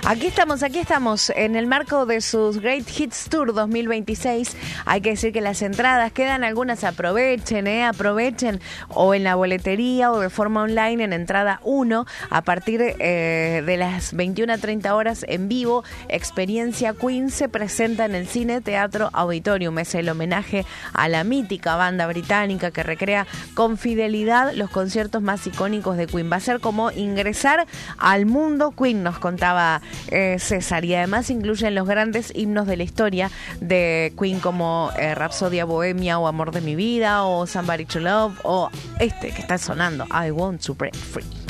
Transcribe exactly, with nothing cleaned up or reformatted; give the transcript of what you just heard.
Aquí estamos, aquí estamos, en el marco de sus Great Hits Tour dos mil veintiséis. Hay que decir que las entradas quedan algunas, aprovechen, eh, aprovechen, o en la boletería o de forma online en Entrada uno, a partir eh, de las veintiuna treinta horas en vivo. Experiencia Queen se presenta en el Cine Teatro Auditorium. Es el homenaje a la mítica banda británica que recrea con fidelidad los conciertos más icónicos de Queen. Va a ser como ingresar al mundo Queen, nos contaba eh, César, y además incluyen los grandes himnos de la historia de Queen, como eh, Rapsodia Bohemia o Amor de mi vida o Somebody to Love o este que está sonando, I Want to Break Free.